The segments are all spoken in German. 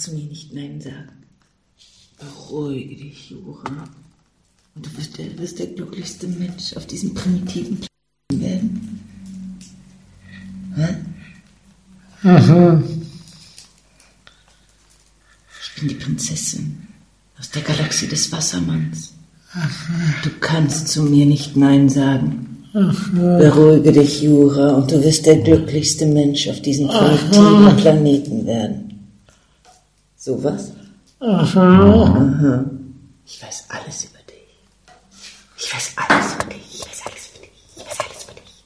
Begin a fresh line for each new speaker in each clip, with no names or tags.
kannst zu mir nicht Nein sagen. Beruhige dich, Jura. Und du wirst der glücklichste Mensch auf diesem primitiven Planeten werden. Ich bin die Prinzessin aus der Galaxie des Wassermanns. Du kannst zu mir nicht Nein sagen. Beruhige dich, Jura, und du wirst der glücklichste Mensch auf diesem primitiven Planeten werden. So was? Aha. Ich weiß alles über dich. Ich weiß alles über dich. Ich weiß alles über dich. Ich weiß alles über dich.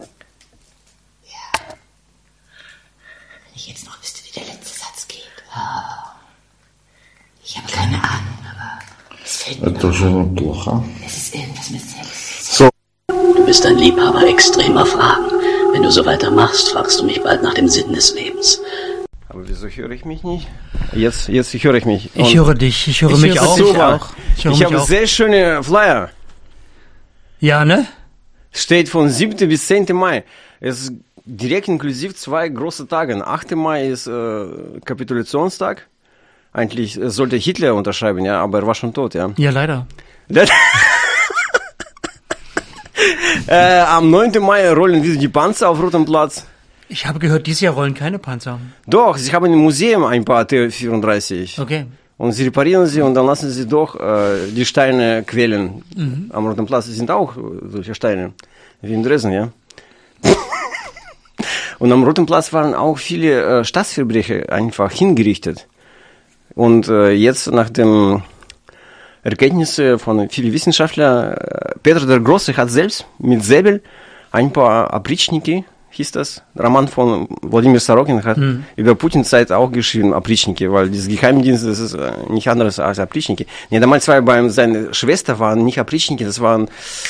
Ja. Wenn ich jetzt noch wüsste, wie der letzte Satz geht. Oh. Ich habe keine Ahnung, aber es fällt mir auf. Es ist irgendwas mit Sex.
So.
Du bist ein Liebhaber extremer Fragen. Wenn du so weitermachst, fragst du mich bald nach dem Sinn des Lebens.
Aber wieso höre ich mich nicht? Jetzt höre ich mich.
Ich höre dich, ich höre mich auch.
Ich habe sehr schöne Flyer.
Ja, ne?
Steht von 7. bis 10. Mai. Es ist direkt inklusiv 2 große Tage. 8. Mai ist Kapitulationstag. Eigentlich sollte Hitler unterschreiben, ja, aber er war schon tot, ja.
Ja, leider.
Am 9. Mai rollen wieder die Panzer auf Rotem Platz.
Ich habe gehört, dieses Jahr rollen keine Panzer.
Doch, sie haben im Museum ein paar T-34.
Okay.
Und sie reparieren sie und dann lassen sie doch die Steine quälen. Am Roten Platz sind auch solche Steine, wie in Dresden, ja. Und am Roten Platz waren auch viele Staatsverbrecher einfach hingerichtet. Und jetzt nach dem Erkenntnisse von vielen Wissenschaftlern, Peter der Große hat selbst mit Säbel ein paar Опричники, hieß das, Roman von Wladimir Sorokin hat über Putin-Zeit auch geschrieben, Опричники, weil dieses Geheimdienst, das ist nicht anderes als Опричники. Nee, damals seine Schwester waren nicht Опричники, das waren,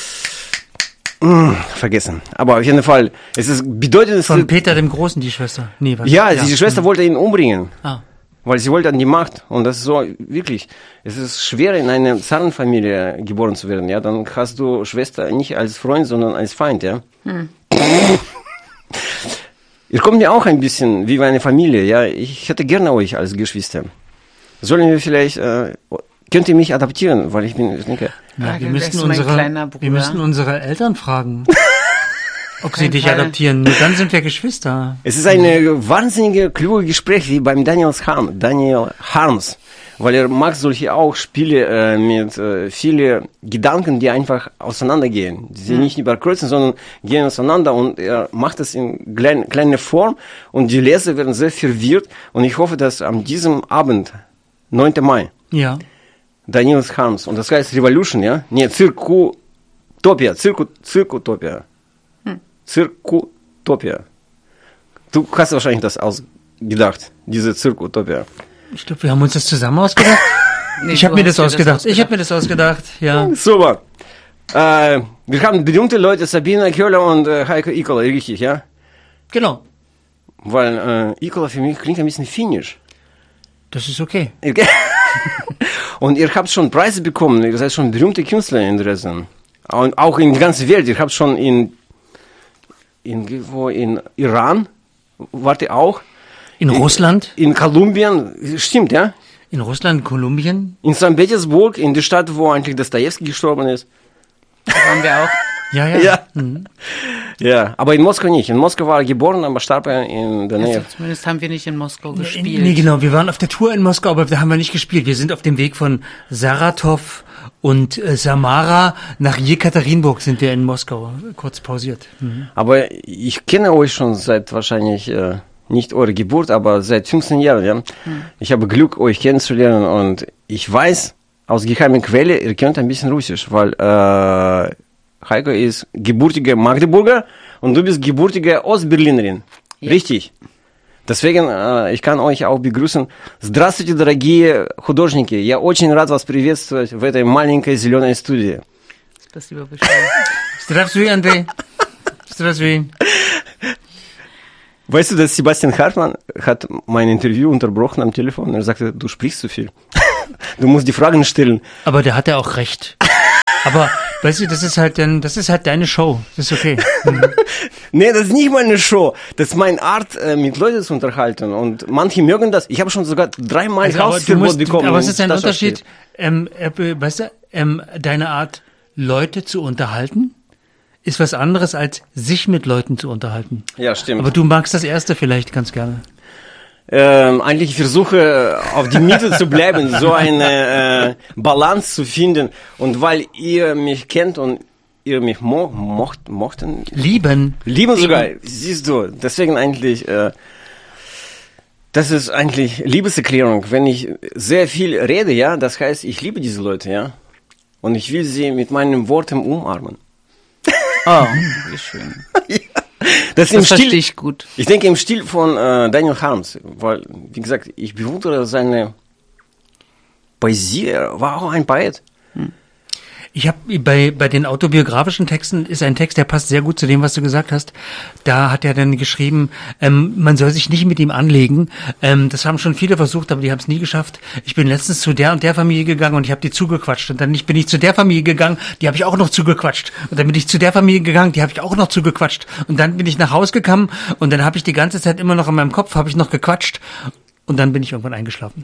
vergessen. Aber auf jeden Fall, es ist bedeutet...
Von Peter dem Großen, die Schwester? Nee, was?
Ja, die Schwester wollte ihn umbringen.
Ah.
Weil sie wollte an die Macht. Und das ist so, wirklich, es ist schwer, in einer Zarenfamilie geboren zu werden, ja. Dann hast du Schwester nicht als Freund, sondern als Feind, ja. Ihr kommt mir auch ein bisschen wie eine Familie, ja. Ich hätte gerne euch als Geschwister. Sollen wir vielleicht, könnt ihr mich adaptieren, weil ich denke...
Ja, wir müssten unsere Eltern fragen, ob sie dich adoptieren. Nur dann sind wir Geschwister.
Es ist ein wahnsinniges, kluges Gespräch wie beim Daniel Harms, weil er mag solche auch Spiele mit vielen Gedanken, die einfach auseinandergehen. Die nicht überkreuzen, sondern gehen auseinander und er macht das in kleiner Form und die Leser werden sehr verwirrt und ich hoffe, dass an diesem Abend, 9. Mai,
ja.
Daniel Harms, und das heißt Revolution, ja? Nee, Zirkutopia. Zirkutopia. Du hast wahrscheinlich das ausgedacht, diese Zirkutopia.
Ich glaube, wir haben uns das zusammen ausgedacht. Nee, ich habe mir das ausgedacht. Ich habe mir das ausgedacht, ja.
Super. Wir haben berühmte Leute, Sabina Köhler und Heiko Ikola, richtig, ja?
Genau.
Weil Ikola für mich klingt ein bisschen finnisch.
Das ist okay.
Und ihr habt schon Preise bekommen, ihr seid schon berühmte Künstler in Dresden. Und auch in der ganzen Welt. Ihr habt schon in Iran, wart ihr auch?
In Russland?
In Kolumbien, stimmt, ja?
In Russland, Kolumbien?
In St. Petersburg, in der Stadt, wo eigentlich Dostojewski gestorben ist.
Da waren wir auch.
Ja.
Ja, aber in Moskau nicht. In Moskau war er geboren, aber starb er in der Nähe.
Also zumindest haben wir nicht in Moskau gespielt.
Nee, genau. Wir waren auf der Tour in Moskau, aber da haben wir nicht gespielt. Wir sind auf dem Weg von Saratow und Samara nach Jekaterinburg sind wir in Moskau kurz pausiert.
Aber ich kenne euch schon seit wahrscheinlich nicht eure Geburt, aber seit 15 Jahren. Ja? Ich habe Glück, euch kennenzulernen und ich weiß aus geheimer Quelle, ihr könnt ein bisschen Russisch, weil Heiko ist gebürtige Magdeburger und du bist gebürtige Ostberlinerin. Ja. Richtig. Deswegen, ich kann euch auch begrüßen. Здравствуйте, дорогие художники. Я очень рад вас приветствовать в этой маленькой зеленой студии.
Спасибо большое.
Здравствуй, Андрей. Здравствуй.
Weißt du, dass Sebastian Hartmann hat mein Interview unterbrochen am Telefon? Er sagte, du sprichst zu viel. Du musst die Fragen stellen.
Aber der hat ja auch recht. Aber weißt du, das ist halt deine Show. Das ist okay.
Nee, das ist nicht meine Show. Das ist meine Art, mit Leuten zu unterhalten. Und manche mögen das. Ich habe schon sogar 3-mal Hausverbot bekommen.
Aber was ist ein Unterschied? Weißt du, deine Art, Leute zu unterhalten, ist was anderes, als sich mit Leuten zu unterhalten.
Ja, stimmt.
Aber du magst das Erste vielleicht ganz gerne.
Eigentlich versuche auf die Mitte zu bleiben, so eine Balance zu finden. Und weil ihr mich kennt und ihr mich mochten. Lieben sogar, siehst du. Deswegen eigentlich, das ist eigentlich Liebeserklärung. Wenn ich sehr viel rede, ja, das heißt, ich liebe diese Leute, ja. Und ich will sie mit meinen Worten umarmen.
Oh, wie schön.
Ja. Das
verstehe ich gut.
Ich denke im Stil von Daniel Harms, weil, wie gesagt, ich bewundere seine Poesie, er war auch ein Poet.
Ich habe bei den autobiografischen Texten ist ein Text, der passt sehr gut zu dem, was du gesagt hast. Da hat er dann geschrieben, man soll sich nicht mit ihm anlegen. Das haben schon viele versucht, aber die haben es nie geschafft. Ich bin letztens zu der und der Familie gegangen und ich habe die zugequatscht. Und dann bin ich zu der Familie gegangen, die habe ich auch noch zugequatscht. Und dann bin ich zu der Familie gegangen, die habe ich auch noch zugequatscht. Und dann bin ich nach Hause gekommen und dann habe ich die ganze Zeit immer noch in meinem Kopf, habe ich noch gequatscht. Und dann bin ich irgendwann eingeschlafen.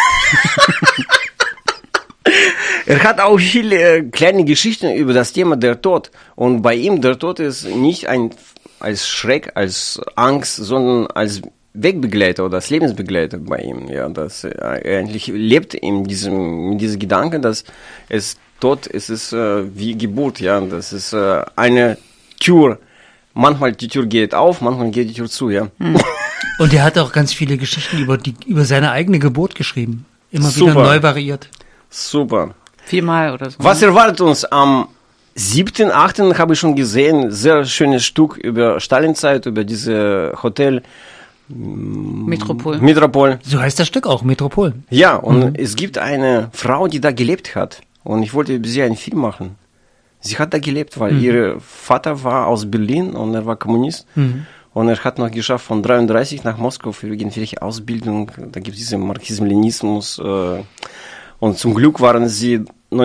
Er hat auch viele kleine Geschichten über das Thema der Tod. Und bei ihm der Tod ist nicht als Schreck, als Angst, sondern als Wegbegleiter oder als Lebensbegleiter bei ihm. Ja, dass er eigentlich lebt mit diesem Gedanken, dass Tod ist wie Geburt. Ja, das ist eine Tür. Manchmal die Tür geht auf, manchmal geht die Tür zu. Ja.
Und er hat auch ganz viele Geschichten über seine eigene Geburt geschrieben. Immer wieder neu variiert.
Super.
4-mal oder so.
Was erwartet uns am 7., 8. habe ich schon gesehen, sehr schönes Stück über Stalinzeit, über diese Hotel Metropol.
So heißt das Stück auch, Metropol.
Ja, und es gibt eine Frau, die da gelebt hat. Und ich wollte über sie einen Film machen. Sie hat da gelebt, weil ihr Vater war aus Berlin und er war Kommunist. Und er hat noch geschafft, von 33 nach Moskau für irgendwelche Ausbildung. Da gibt es diesen Marxismus-Leninismus. Und zum Glück waren sie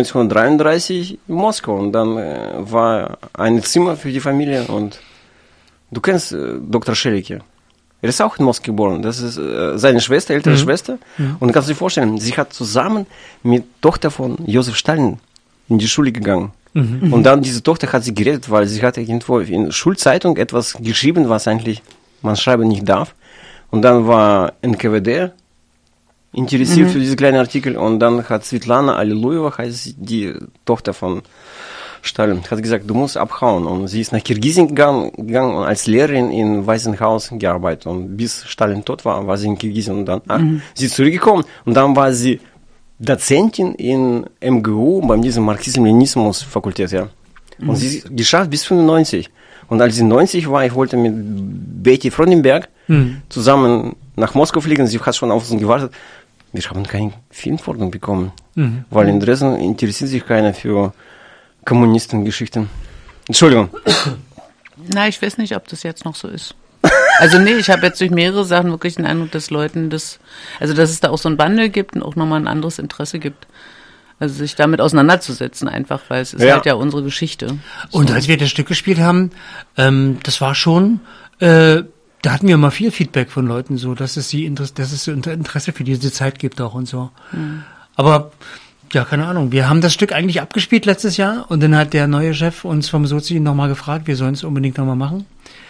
1933 in Moskau. Und dann war ein Zimmer für die Familie. Und du kennst Dr. Schelicke. Er ist auch in Moskau geboren. Das ist seine Schwester, ältere Schwester. Und du kannst dir vorstellen, sie hat zusammen mit Tochter von Josef Stalin in die Schule gegangen. Und dann diese Tochter hat sie gerettet, weil sie hat irgendwo in Schulzeitung etwas geschrieben, was eigentlich man schreiben nicht darf. Und dann war NKWD interessiert für diese kleinen Artikel. Und dann hat Svetlana Alliluyeva, heißt die Tochter von Stalin, hat gesagt, du musst abhauen. Und sie ist nach Kirgisien gegangen und als Lehrerin in Waisenhaus gearbeitet. Und bis Stalin tot war sie in Kirgisien. Und dann sie ist zurückgekommen. Und dann war sie Dozentin in MGU bei diesem Marxismus-Leninismus-Fakultät. Ja. Und sie ist geschafft bis 95. Und als sie 90 war, ich wollte mit Betty Frondenberg zusammen nach Moskau fliegen. Sie hat schon auf uns gewartet. Wir haben keine Filmförderung bekommen, weil in Dresden interessiert sich keiner für Kommunistengeschichten. Entschuldigung.
Na, ich weiß nicht, ob das jetzt noch so ist. Also nee, ich habe jetzt durch mehrere Sachen wirklich den Eindruck, dass Leuten dass es da auch so ein Wandel gibt und auch nochmal ein anderes Interesse gibt. Also sich damit auseinanderzusetzen einfach, weil es ist halt ja unsere Geschichte.
Und als wir das Stück gespielt haben, das war schon, da hatten wir mal viel Feedback von Leuten so, dass es so Interesse für diese Zeit gibt auch und so. Aber ja, keine Ahnung. Wir haben das Stück eigentlich abgespielt letztes Jahr und dann hat der neue Chef uns vom Sozi nochmal gefragt, wir sollen es unbedingt nochmal machen.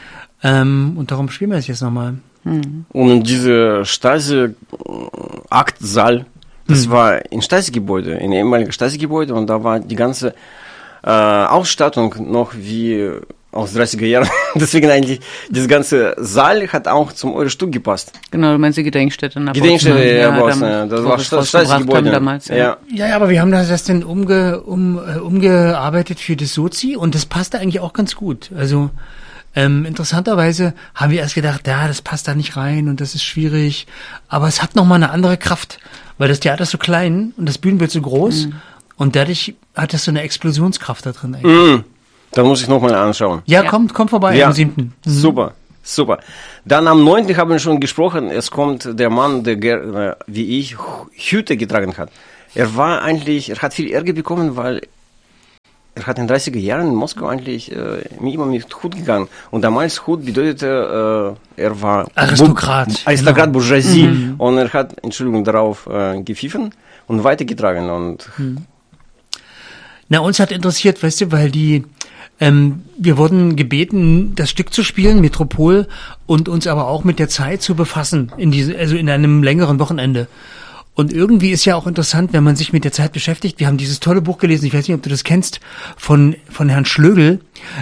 Und darum spielen wir es jetzt nochmal.
Und diese Stasi-Aktsaal, das war ein Stasi-Gebäude, ein ehemaliges Stasi-Gebäude und da war die ganze Ausstattung noch wie aus 30er Jahren. Deswegen eigentlich, das ganze Saal hat auch zum eures Stück gepasst.
Genau, du meinst die Gedenkstätte nach
Gedenkstätte, ja, das war Stasi-Gebäude.
Damals,
ja,
aber wir haben das dann umgearbeitet für das Sozi und das passte eigentlich auch ganz gut. Also interessanterweise haben wir erst gedacht, ja, das passt da nicht rein und das ist schwierig. Aber es hat nochmal eine andere Kraft, weil das Theater ist so klein und das Bühnenbild so groß und dadurch hat das so eine Explosionskraft da drin eigentlich.
Dann muss ich nochmal anschauen.
Ja, komm vorbei am 7.
Super. Dann am 9. haben wir schon gesprochen, es kommt der Mann, der, wie ich, Hüte getragen hat. Er hat viel Ärger bekommen, weil er hat in den 30er Jahren in Moskau eigentlich immer mit Hut gegangen. Und damals Hut bedeutete, er war
Aristokrat.
Aristokrat, genau. Bourgeoisie. Und er hat, Entschuldigung, darauf gepfiffen und weitergetragen. Und
Na, uns hat interessiert, weißt du, weil wir wurden gebeten, das Stück zu spielen, Metropol, und uns aber auch mit der Zeit zu befassen, in einem längeren Wochenende. Und irgendwie ist ja auch interessant, wenn man sich mit der Zeit beschäftigt. Wir haben dieses tolle Buch gelesen, ich weiß nicht, ob du das kennst, von Herrn Schlögl,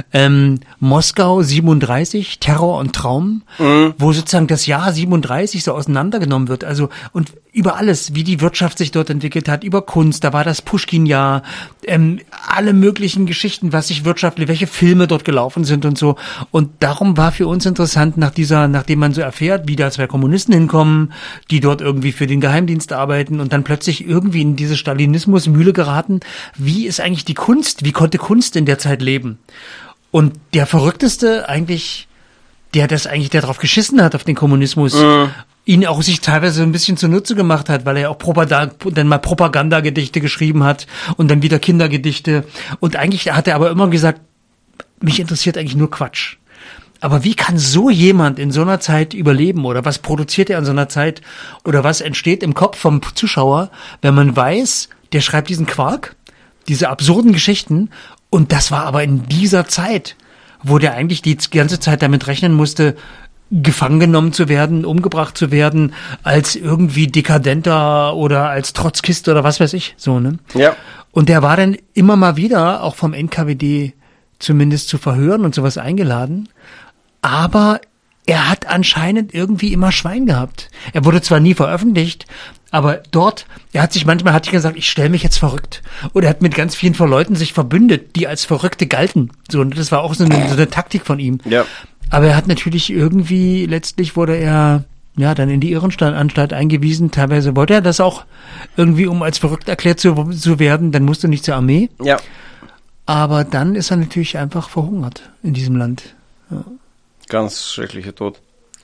Moskau 37, Terror und Traum, wo sozusagen das Jahr 37 so auseinandergenommen wird. Also, und über alles, wie die Wirtschaft sich dort entwickelt hat, über Kunst, da war das Puschkin-Jahr, alle möglichen Geschichten, welche Filme dort gelaufen sind und so. Und darum war für uns interessant, nachdem man so erfährt, wie da zwei Kommunisten hinkommen, die dort irgendwie für den Geheimdienst arbeiten und dann plötzlich irgendwie in diese Stalinismus-Mühle geraten. Wie ist eigentlich die Kunst? Wie konnte Kunst in der Zeit leben? Und der Verrückteste eigentlich, der drauf geschissen hat, auf den Kommunismus, ihn auch sich teilweise ein bisschen zunutze gemacht hat, weil er auch dann mal Propagandagedichte geschrieben hat und dann wieder Kindergedichte. Und eigentlich hat er aber immer gesagt, mich interessiert eigentlich nur Quatsch. Aber wie kann so jemand in so einer Zeit überleben oder was produziert er in so einer Zeit oder was entsteht im Kopf vom Zuschauer, wenn man weiß, der schreibt diesen Quark, diese absurden Geschichten, und das war aber in dieser Zeit, wo der eigentlich die ganze Zeit damit rechnen musste, gefangen genommen zu werden, umgebracht zu werden, als irgendwie Dekadenter oder als Trotzkist oder was weiß ich, so, ne?
ja.
Und der war dann immer mal wieder auch vom NKWD zumindest zu Verhören und sowas eingeladen, aber er hat anscheinend irgendwie immer Schwein gehabt. Er wurde zwar nie veröffentlicht, aber manchmal hat er gesagt, ich stelle mich jetzt verrückt. Oder er hat mit ganz vielen Leuten sich verbündet, die als Verrückte galten. So, und das war auch so eine Taktik von ihm.
Ja.
Aber er hat natürlich letztlich wurde er dann in die Irrenanstalt eingewiesen. Teilweise wollte er das auch irgendwie, um als verrückt erklärt zu werden. Dann musste er nicht zur Armee.
Ja.
Aber dann ist er natürlich einfach verhungert in diesem Land. Ja.
Ganz schrecklicher Tod.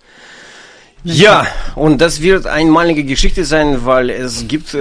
Ja, und das wird eine einmalige Geschichte sein, weil es gibt,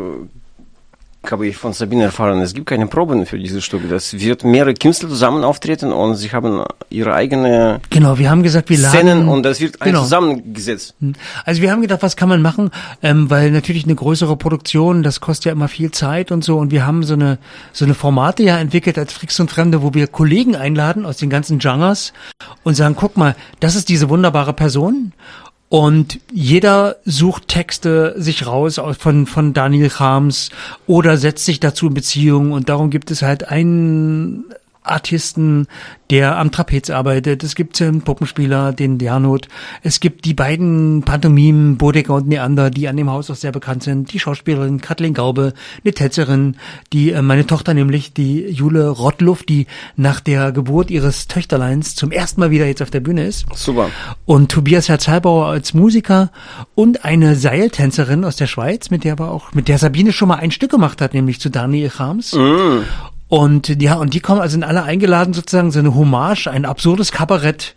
habe ich von Sabine erfahren, es gibt keine Proben für dieses Stück. Das wird mehrere Künstler zusammen auftreten und sie haben ihre eigene
wir haben gesagt, wir laden
Szenen und das wird zusammengesetzt.
Also wir haben gedacht, was kann man machen, weil natürlich eine größere Produktion, das kostet ja immer viel Zeit und so, und wir haben so eine Formate ja entwickelt als Fricks und Fremde, wo wir Kollegen einladen aus den ganzen Genres und sagen, guck mal, das ist diese wunderbare Person. Und jeder sucht Texte sich raus von Daniel Harms oder setzt sich dazu in Beziehung, und darum gibt es halt einen Artisten, der am Trapez arbeitet. Es gibt einen Puppenspieler, den Gernot. Es gibt die beiden Pantomimen, Bodecker und Neander, die an dem Haus auch sehr bekannt sind. Die Schauspielerin Kathleen Gaube, eine Tänzerin, die meine Tochter nämlich, die Jule Rottluff, die nach der Geburt ihres Töchterleins zum ersten Mal wieder jetzt auf der Bühne ist.
Super. Und
Tobias Herz-Heilbauer als Musiker und eine Seiltänzerin aus der Schweiz, mit der Sabine schon mal ein Stück gemacht hat, nämlich zu Daniel Harms. Und die kommen, also sind alle eingeladen, sozusagen so eine Hommage, ein absurdes Kabarett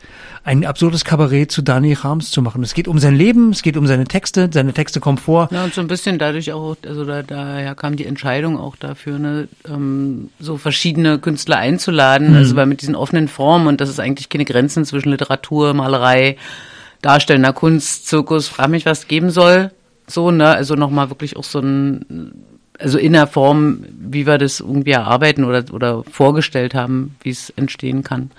zu Daniel Harms zu machen. Es geht um sein Leben, es geht um seine Texte kommen vor.
Ja, und so ein bisschen dadurch auch, also daher kam die Entscheidung auch dafür, ne, so verschiedene Künstler einzuladen, also weil mit diesen offenen Formen, und dass es eigentlich keine Grenzen zwischen Literatur, Malerei, darstellender Kunst, Zirkus, frag mich, was geben soll, so, ne, also nochmal wirklich auch also in der Form, wie wir das irgendwie erarbeiten oder vorgestellt haben, wie es entstehen kann.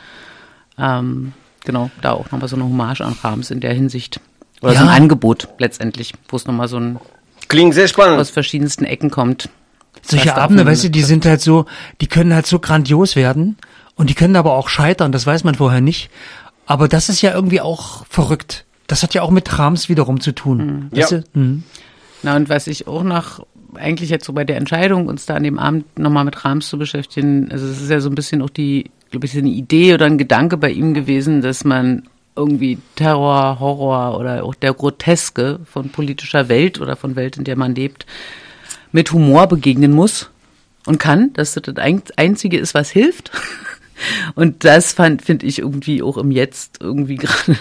Genau, da auch nochmal so eine Hommage an Harms in der Hinsicht. Oder so ein Angebot letztendlich, wo es nochmal so
klingt sehr spannend.
Aus verschiedensten Ecken kommt.
Solche Abende, weißt du, die sind halt so, die können halt so grandios werden und die können aber auch scheitern, das weiß man vorher nicht. Aber das ist ja irgendwie auch verrückt. Das hat ja auch mit Harms wiederum zu tun.
Ja.
Na, und was ich auch eigentlich jetzt so bei der Entscheidung, uns da an dem Abend nochmal mit Harms zu beschäftigen, also es ist ja so ein bisschen auch glaube ich, eine Idee oder ein Gedanke bei ihm gewesen, dass man irgendwie Terror, Horror oder auch der Groteske von politischer Welt oder von Welt, in der man lebt, mit Humor begegnen muss und kann, dass das Einzige ist, was hilft. Und das finde ich irgendwie auch im Jetzt irgendwie gerade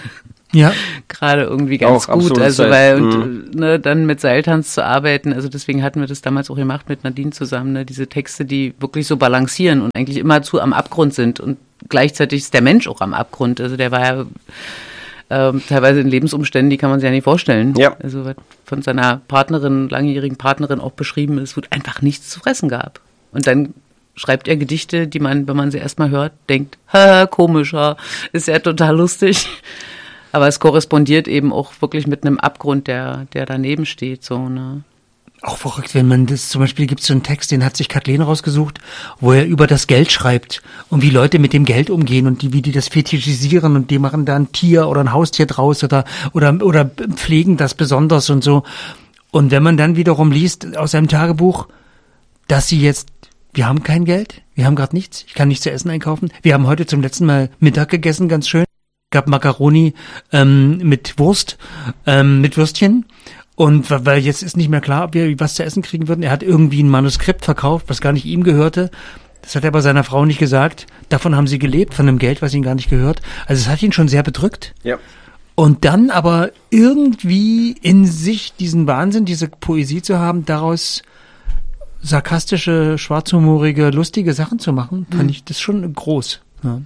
Ja.
Gerade irgendwie ganz
Auch
gut.
absolute
Also
Zeit.
weil dann mit Seiltanz zu arbeiten, also deswegen hatten wir das damals auch gemacht mit Nadine zusammen, ne? Diese Texte, die wirklich so balancieren und eigentlich immerzu am Abgrund sind und gleichzeitig ist der Mensch auch am Abgrund. Also der war ja teilweise in Lebensumständen, die kann man sich ja nicht vorstellen.
Ja.
Also was von seiner Partnerin, langjährigen Partnerin auch beschrieben ist, wo einfach nichts zu fressen gab. Und dann schreibt er Gedichte, die man, wenn man sie erstmal hört, denkt, komisch, ist ja total lustig. Aber es korrespondiert eben auch wirklich mit einem Abgrund, der daneben steht, so, ne.
Auch verrückt, wenn man das, zum Beispiel gibt es so einen Text, den hat sich Kathleen rausgesucht, wo er über das Geld schreibt und wie Leute mit dem Geld umgehen und wie die das fetischisieren und die machen da ein Tier oder ein Haustier draus oder pflegen das besonders und so. Und wenn man dann wiederum liest aus seinem Tagebuch, dass wir haben kein Geld, wir haben gerade nichts, ich kann nichts zu essen einkaufen. Wir haben heute zum letzten Mal Mittag gegessen, ganz schön. Gab Macaroni mit Wurst, mit Würstchen. Und weil jetzt ist nicht mehr klar, ob wir was zu essen kriegen würden. Er hat irgendwie ein Manuskript verkauft, was gar nicht ihm gehörte. Das hat er aber seiner Frau nicht gesagt. Davon haben sie gelebt, von einem Geld, was ihnen gar nicht gehört. Also es hat ihn schon sehr bedrückt.
Ja.
Und dann aber irgendwie in sich diesen Wahnsinn, diese Poesie zu haben, daraus sarkastische, schwarzhumorige, lustige Sachen zu machen, fand ich das schon groß. Ja.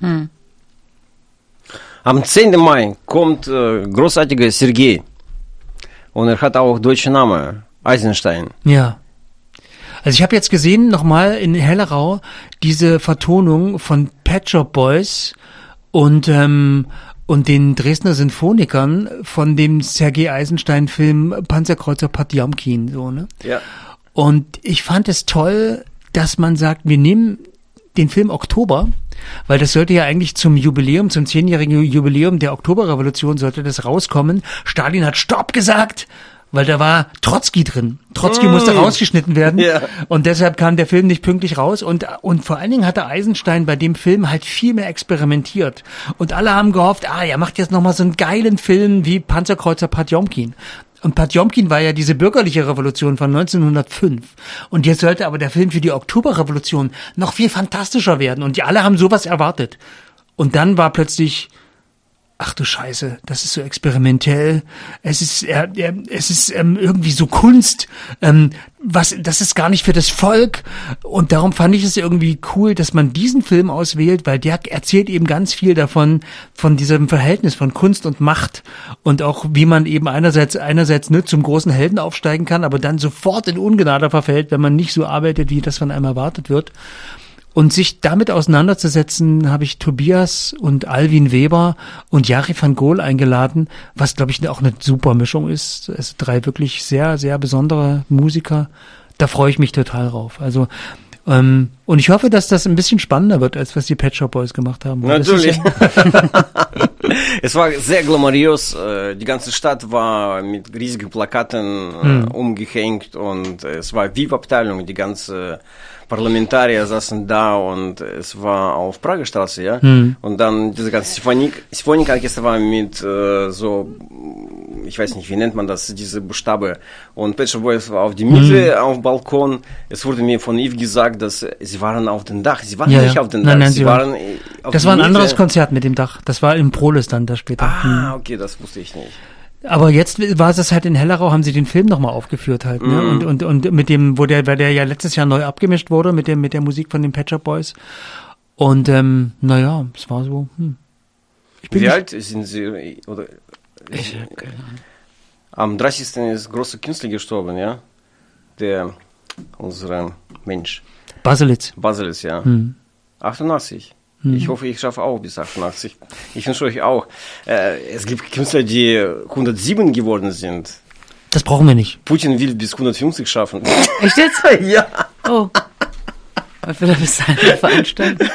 Am 10. Mai kommt großartiger Sergei. Und er hat auch deutschen Namen, Eisenstein.
Ja. Also ich habe jetzt gesehen, nochmal in Hellerau, diese Vertonung von Pet Shop Boys und den Dresdner Sinfonikern von dem Sergei Eisenstein-Film Panzerkreuzer Potjomkin, so, ne?
Ja.
Und ich fand es toll, dass man sagt, wir nehmen den Film Oktober, weil das sollte ja eigentlich zum Jubiläum, zum 10-jährigen Jubiläum der Oktoberrevolution sollte das rauskommen. Stalin hat Stopp gesagt, weil da war Trotzki drin. Trotzki musste rausgeschnitten werden.
Ja.
Und deshalb kam der Film nicht pünktlich raus. Und vor allen Dingen hatte Eisenstein bei dem Film halt viel mehr experimentiert. Und alle haben gehofft, er macht jetzt nochmal so einen geilen Film wie Panzerkreuzer Potjomkin. Und Potjomkin war ja diese bürgerliche Revolution von 1905. Und jetzt sollte aber der Film für die Oktoberrevolution noch viel fantastischer werden. Und die alle haben sowas erwartet. Und dann war plötzlich, ach du Scheiße, das ist so experimentell. Es ist irgendwie so Kunst. Das ist gar nicht für das Volk. Und darum fand ich es irgendwie cool, dass man diesen Film auswählt, weil der erzählt eben ganz viel davon, von diesem Verhältnis von Kunst und Macht. Und auch, wie man eben einerseits zum großen Helden aufsteigen kann, aber dann sofort in Ungnade verfällt, wenn man nicht so arbeitet, wie das von einem erwartet wird. Und sich damit auseinanderzusetzen, habe ich Tobias und Alwin Weber und Jari van Gool eingeladen, was, glaube ich, auch eine super Mischung ist. Es sind 3 wirklich sehr, sehr besondere Musiker. Da freue ich mich total drauf. Also, und ich hoffe, dass das ein bisschen spannender wird, als was die Pet Shop Boys gemacht haben.
Natürlich. Es war sehr glamourös. Die ganze Stadt war mit riesigen Plakaten umgehängt und es war VIP-Abteilung, die ganze Parlamentarier saßen da und es war auf Prager Straße, ja. Und dann diese ganze Symphonieorchester war mit ich weiß nicht, wie nennt man das, diese Buchstabe. Und Pet Shop Boys war auf die Mitte, auf dem Balkon. Es wurde mir von Yves gesagt, dass sie waren auf dem Dach. Sie waren nicht auf dem Dach.
Nein,
sie waren auf
das war ein anderes Konzert mit dem Dach. Das war im Proles dann da später.
Okay, das wusste ich nicht.
Aber jetzt war es halt in Hellerau, haben sie den Film nochmal aufgeführt halt, ne? Und mit dem, weil der ja letztes Jahr neu abgemischt wurde mit der Musik von den Pet Shop Boys. Und naja, es war so.
Wie alt sind Sie? Oder
Ich habe keine Ahnung.
Am 30. ist großer Künstler gestorben, ja? Unser Mensch.
Baselitz,
ja. 88. Ich hoffe, ich schaffe auch bis 88. Ich wünsche euch auch. Es gibt Künstler, die 107 geworden sind.
Das brauchen wir nicht.
Putin will bis 150 schaffen.
Echt jetzt?
Ja.
Oh. Was will er bis dahin veranstalten?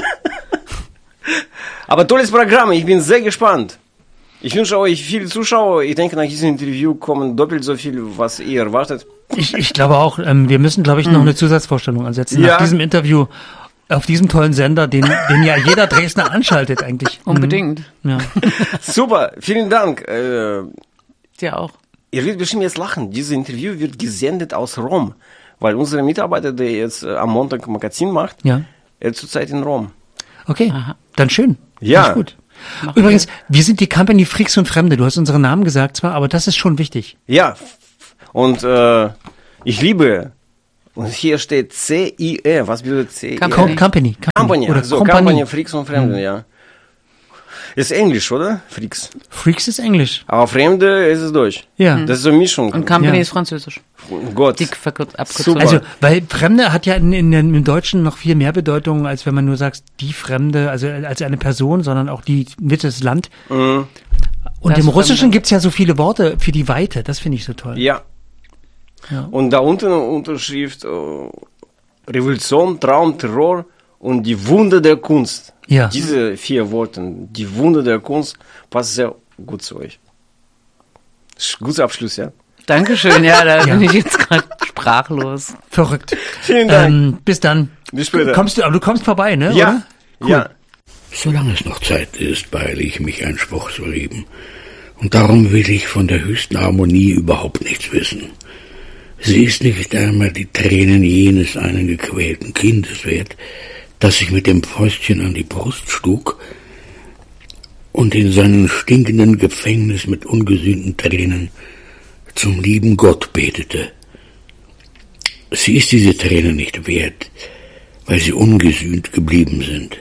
Aber tolles Programm, ich bin sehr gespannt. Ich wünsche euch viele Zuschauer. Ich denke, nach diesem Interview kommen doppelt so viel, was ihr erwartet.
Ich glaube auch, wir müssen, glaube ich, noch eine Zusatzvorstellung ansetzen.
Ja.
Nach diesem Interview auf diesem tollen Sender, den ja jeder Dresdner anschaltet eigentlich.
Unbedingt.
Ja.
Super, vielen Dank.
Ja auch.
Ihr werdet bestimmt jetzt lachen. Dieses Interview wird gesendet aus Rom, weil unsere Mitarbeiter, der jetzt am Montag Magazin macht,
Ja.
er ist zurzeit in Rom.
Okay, dann schön.
Ja.
Ist gut.
machen
Übrigens, wir sind die Company Freaks und Fremde. Du hast unseren Namen gesagt zwar, aber das ist schon wichtig.
Ja, und ich liebe, und hier steht C-I-E, was bedeutet C-I-E?
Company.
Oder so, Company Freaks und Fremde, ja. Ist Englisch, oder? Freaks.
Freaks ist Englisch.
Aber Fremde ist es Deutsch.
Ja.
Das ist so eine Mischung.
Und Company
Ja.
ist Französisch.
Gott.
Die Abkürzung.
Super.
Also, weil Fremde hat ja im Deutschen noch viel mehr Bedeutung, als wenn man nur sagt, die Fremde, also als eine Person, sondern auch die mit das Land.
Mhm.
Und
Das
im Russischen
Fremde.
gibt's ja so viele Worte für die Weite. Das finde ich so toll.
Ja.
Ja.
Und da unten Unterschrift Revolution, Traum, Terror und die Wunder der Kunst.
Ja.
Diese 4 Worte, die Wunder der Kunst, passt sehr gut zu euch. Guter Abschluss, ja?
Dankeschön, ja, da bin ich jetzt gerade sprachlos.
Verrückt.
Vielen Dank.
Bis dann.
Bis später.
Aber du kommst vorbei, ne?
Ja.
Oder? Cool.
Ja.
Solange es noch Zeit ist, beeile ich mich, einen Spruch zu lieben. Und darum will ich von der höchsten Harmonie überhaupt nichts wissen. Sie ist nicht einmal die Tränen jenes einen gequälten Kindes wert, das sich mit dem Fäustchen an die Brust schlug und in seinem stinkenden Gefängnis mit ungesühnten Tränen zum lieben Gott betete. Sie ist diese Tränen nicht wert, weil sie ungesühnt geblieben sind.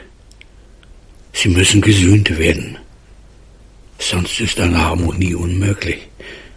Sie müssen gesühnt werden, sonst ist eine Harmonie unmöglich.